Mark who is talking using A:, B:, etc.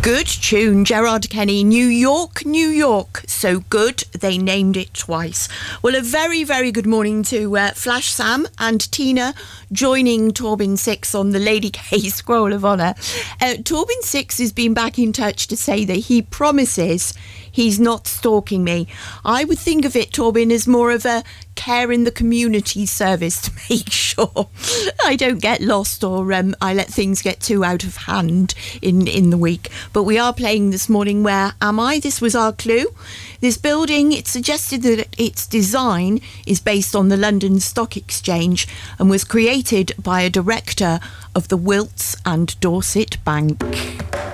A: Good tune, Gerard Kenny. New York, New York. So good, they named it twice. Well, a very, very good morning to Flash Sam and Tina joining Torbin 6 on the Lady K Scroll of Honour. Torbin 6 has been back in touch to say that he promises he's not stalking me. I would think of it, Torbin, as more of a care in the community service to make sure I don't get lost or I let things get too out of hand in the week. But we are playing this morning Where Am I? This was our clue. This building, it suggested that its design is based on the London Stock Exchange and was created by a director of the Wilts and Dorset Bank.